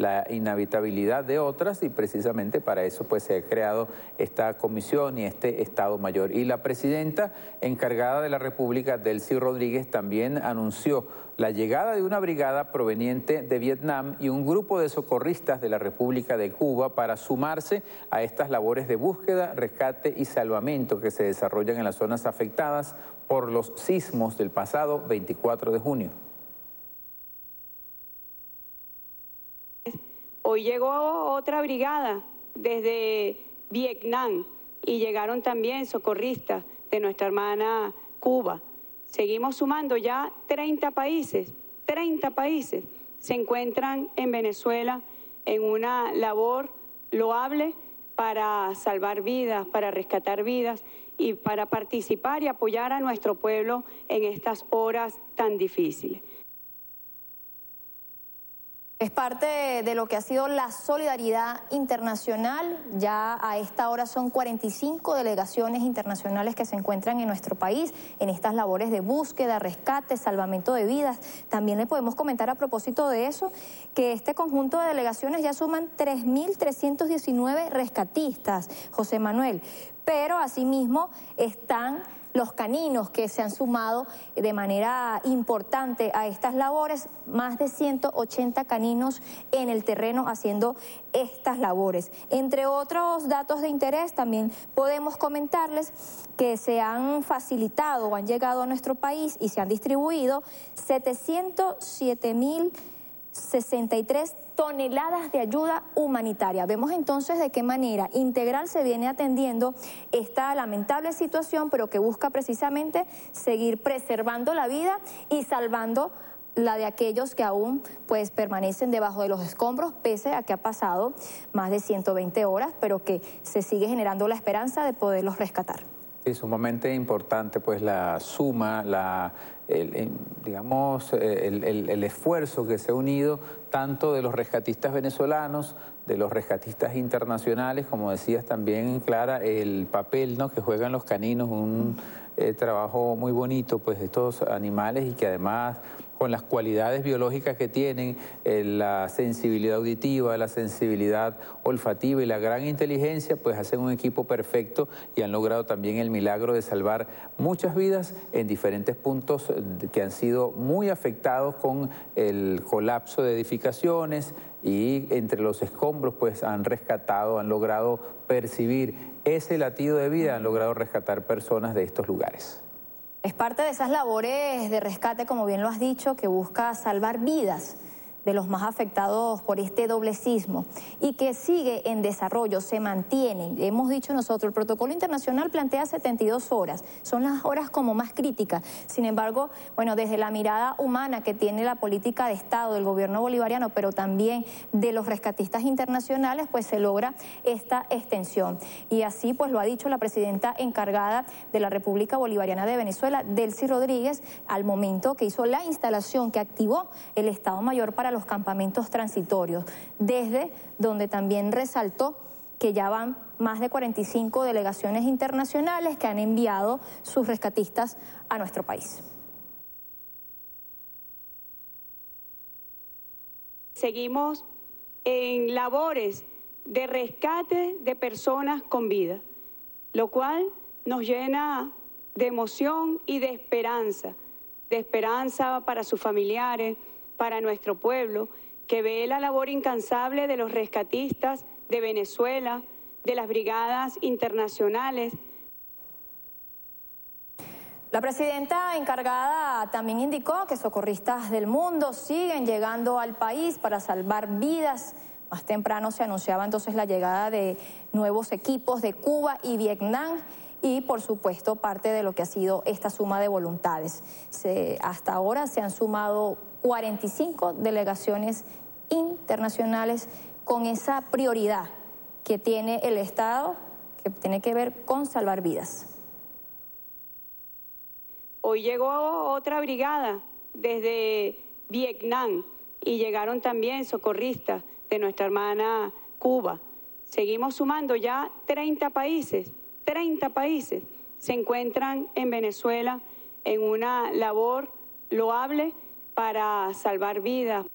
la inhabitabilidad de otras, y precisamente para eso pues se ha creado esta comisión y este Estado Mayor. Y la presidenta encargada de la República, Delcy Rodríguez, también anunció la llegada de una brigada proveniente de Vietnam y un grupo de socorristas de la República de Cuba para sumarse a estas labores de búsqueda, rescate y salvamento que se desarrollan en las zonas afectadas por los sismos del pasado 24 de junio. Hoy llegó otra brigada desde Vietnam y llegaron también socorristas de nuestra hermana Cuba. Seguimos sumando ya 30 países se encuentran en Venezuela en una labor loable para salvar vidas, para rescatar vidas y para participar y apoyar a nuestro pueblo en estas horas tan difíciles. Es parte de lo que ha sido la solidaridad internacional. Ya a esta hora son 45 delegaciones internacionales que se encuentran en nuestro país en estas labores de búsqueda, rescate, salvamento de vidas. También le podemos comentar a propósito de eso que este conjunto de delegaciones ya suman 3.319 rescatistas, José Manuel, pero asimismo están los caninos que se han sumado de manera importante a estas labores, más de 180 caninos en el terreno haciendo estas labores. Entre otros datos de interés, también podemos comentarles que se han facilitado o han llegado a nuestro país y se han distribuido 707.063 toneladas de ayuda humanitaria. Vemos entonces de qué manera integral se viene atendiendo esta lamentable situación, pero que busca precisamente seguir preservando la vida y salvando la de aquellos que aún pues permanecen debajo de los escombros, pese a que ha pasado más de 120 horas, pero que se sigue generando la esperanza de poderlos rescatar. Sí, sumamente importante pues la suma, el esfuerzo que se ha unido tanto de los rescatistas venezolanos, de los rescatistas internacionales, como decías también, Clara, el papel, ¿no?, que juegan los caninos, un trabajo muy bonito pues de estos animales y que además con las cualidades biológicas que tienen, la sensibilidad auditiva, la sensibilidad olfativa y la gran inteligencia, pues hacen un equipo perfecto y han logrado también el milagro de salvar muchas vidas en diferentes puntos que han sido muy afectados con el colapso de edificaciones, y entre los escombros pues han rescatado, han logrado percibir ese latido de vida, han logrado rescatar personas de estos lugares. Es parte de esas labores de rescate, como bien lo has dicho, que busca salvar vidas de los más afectados por este doble sismo y que sigue en desarrollo, se mantiene. Hemos dicho nosotros, el protocolo internacional plantea 72 horas, son las horas como más críticas. Sin embargo, bueno, desde la mirada humana que tiene la política de Estado del gobierno bolivariano, pero también de los rescatistas internacionales, pues se logra esta extensión. Y así pues lo ha dicho la presidenta encargada de la República Bolivariana de Venezuela, Delcy Rodríguez, al momento que hizo la instalación que activó el Estado Mayor para los campamentos transitorios, desde donde también resaltó que ya van más de 45 delegaciones internacionales que han enviado sus rescatistas a nuestro país. Seguimos en labores de rescate de personas con vida, lo cual nos llena de emoción y de esperanza para sus familiares, para nuestro pueblo, que ve la labor incansable de los rescatistas de Venezuela, de las brigadas internacionales. La presidenta encargada también indicó que socorristas del mundo siguen llegando al país para salvar vidas. Más temprano se anunciaba entonces la llegada de nuevos equipos de Cuba y Vietnam y, por supuesto, parte de lo que ha sido esta suma de voluntades. Hasta ahora se han sumado 45 delegaciones internacionales con esa prioridad que tiene el Estado, que tiene que ver con salvar vidas. Hoy llegó otra brigada desde Vietnam y llegaron también socorristas de nuestra hermana Cuba. Seguimos sumando ya 30 países se encuentran en Venezuela en una labor loable para salvar vidas.